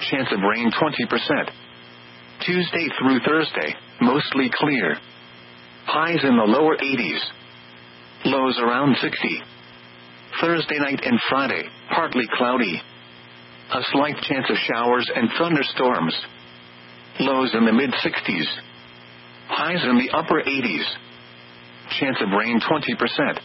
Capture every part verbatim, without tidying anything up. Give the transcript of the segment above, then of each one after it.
Chance of rain twenty percent. Tuesday through Thursday, mostly clear. Highs in the lower eighties. Lows around sixty. Thursday night and Friday, partly cloudy. A slight chance of showers and thunderstorms. Lows in the mid-sixties. Highs in the upper eighties. Chance of rain twenty percent.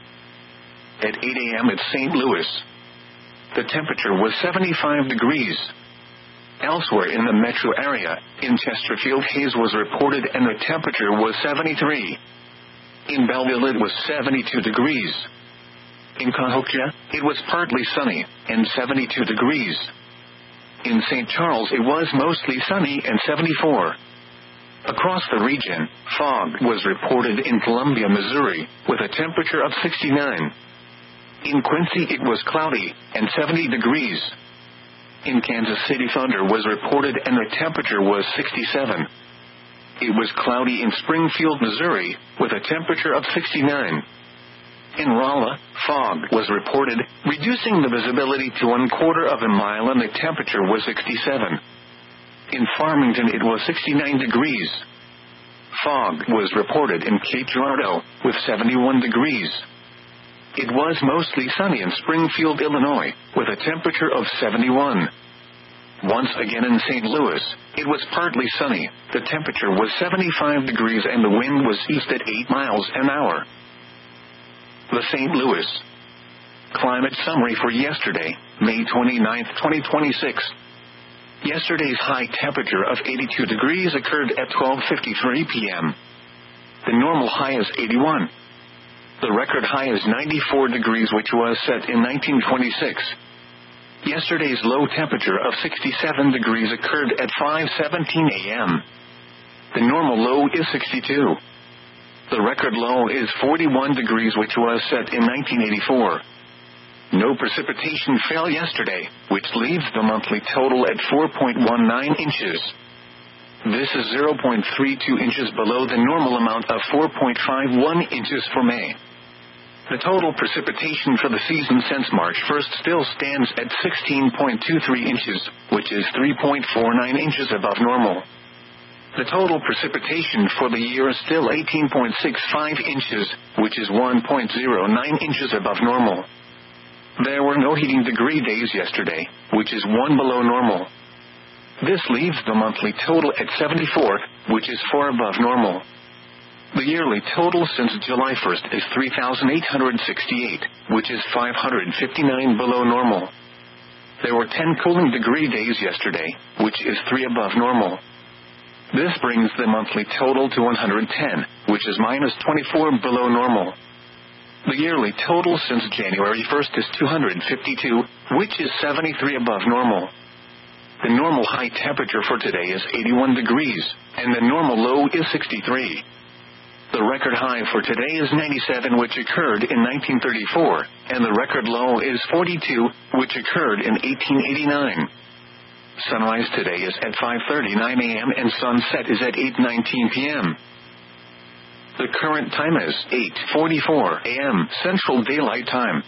At eight a.m. at Saint Louis, the temperature was seventy-five degrees. Elsewhere in the metro area, in Chesterfield haze was reported and the temperature was seventy-three. In Belleville it was seventy-two degrees. In Cahokia, it was partly sunny, and seventy-two degrees. In Saint Charles it was mostly sunny and seventy-four. Across the region, fog was reported in Columbia, Missouri, with a temperature of sixty-nine. In Quincy it was cloudy, and seventy degrees. In Kansas City thunder was reported and the temperature was sixty-seven. It was cloudy in Springfield, Missouri, with a temperature of sixty-nine. In Rolla, fog was reported, reducing the visibility to one quarter of a mile and the temperature was sixty-seven. In Farmington it was sixty-nine degrees. Fog was reported in Cape Girardeau, with seventy-one degrees. It was mostly sunny in Springfield, Illinois, with a temperature of seventy-one. Once again in Saint Louis, it was partly sunny, the temperature was seventy-five degrees and the wind was east at eight miles an hour. The Saint Louis climate summary for yesterday, May twenty-ninth, twenty twenty-six. Yesterday's high temperature of eighty-two degrees occurred at twelve fifty-three p.m. The normal high is eighty-one. The record high is ninety-four degrees, which was set in nineteen twenty-six. Yesterday's low temperature of sixty-seven degrees occurred at five seventeen a.m. The normal low is sixty-two. The record low is forty-one degrees, which was set in nineteen eighty-four. No precipitation fell yesterday, which leaves the monthly total at four point one nine inches. This is zero point three two inches below the normal amount of four point five one inches for May. The total precipitation for the season since March first still stands at sixteen point two three inches, which is three point four nine inches above normal. The total precipitation for the year is still eighteen point six five inches, which is one point zero nine inches above normal. There were no heating degree days yesterday, which is one below normal. This leaves the monthly total at seventy-four, which is four above normal. The yearly total since July first is three thousand eight hundred sixty-eight, which is five hundred fifty-nine below normal. There were ten cooling degree days yesterday, which is three above normal. This brings the monthly total to one hundred ten, which is minus twenty-four below normal. The yearly total since January first is two hundred fifty-two, which is seventy-three above normal. The normal high temperature for today is eighty-one degrees, and the normal low is sixty-three. The record high for today is ninety-seven, which occurred in nineteen thirty-four, and the record low is forty-two, which occurred in eighteen eighty-nine. Sunrise today is at five thirty-nine a.m. and sunset is at eight nineteen p.m. The current time is eight forty-four a.m. Central Daylight Time.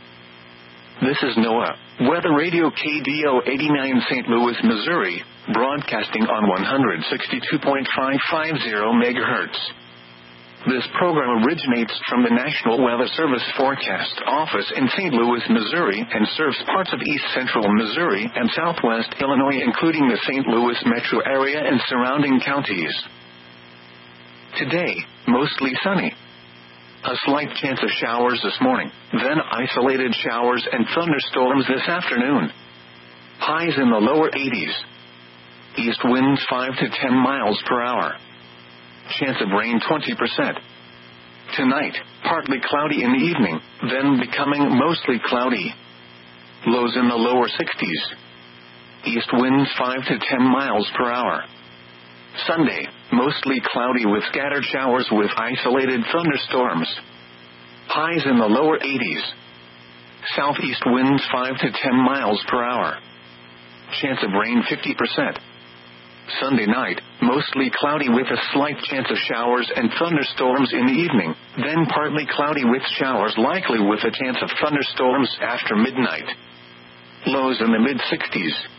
This is NOAA Weather Radio K D O eighty-nine Saint Louis, Missouri, broadcasting on one sixty-two point five five zero megahertz. This program originates from the National Weather Service Forecast Office in Saint Louis, Missouri, and serves parts of east central Missouri and southwest Illinois, including the Saint Louis metro area and surrounding counties. Today, mostly sunny. A slight chance of showers this morning, then isolated showers and thunderstorms this afternoon. Highs in the lower eighties. East winds five to ten miles per hour. Chance of rain twenty percent. Tonight, partly cloudy in the evening, then becoming mostly cloudy. Lows in the lower sixties. East winds five to ten miles per hour. Sunday, mostly cloudy with scattered showers with isolated thunderstorms. Highs in the lower eighties. Southeast winds five to ten miles per hour. Chance of rain fifty percent. Sunday night, mostly cloudy with a slight chance of showers and thunderstorms in the evening, then partly cloudy with showers likely with a chance of thunderstorms after midnight. Lows in the mid-sixties.